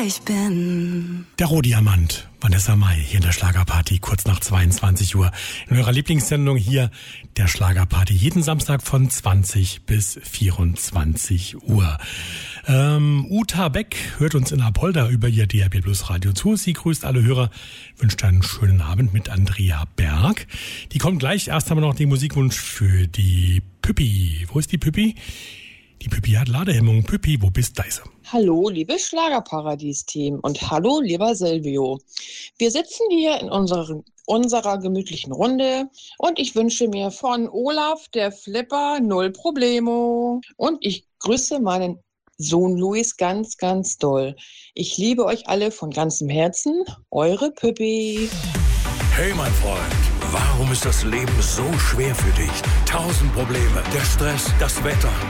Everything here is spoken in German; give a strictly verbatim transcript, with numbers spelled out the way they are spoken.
wer ich bin. Der Rohdiamant, Vanessa Mai, hier in der Schlagerparty, kurz nach zweiundzwanzig Uhr. In eurer Lieblingssendung hier, der Schlagerparty, jeden Samstag von zwanzig bis vierundzwanzig Uhr. Ähm, Uta Beck hört uns in Apolda über ihr D A B Plus Radio zu. Sie grüßt alle Hörer, wünscht einen schönen Abend mit Andrea Berg. Die kommt gleich. Erst haben wir noch den Musikwunsch für die Püppi. Wo ist die Püppi? Die Püppi hat Ladehemmung. Püppi, wo bist du? Hallo, liebes Schlagerparadies-Team und hallo, lieber Silvio. Wir sitzen hier in unserer, unserer gemütlichen Runde und ich wünsche mir von Olaf, der Flipper, null Problemo. Und ich grüße meinen Sohn Luis ganz, ganz doll. Ich liebe euch alle von ganzem Herzen. Eure Püppi. Hey, mein Freund. Warum ist das Leben so schwer für dich? Tausend Probleme, der Stress, das Wetter,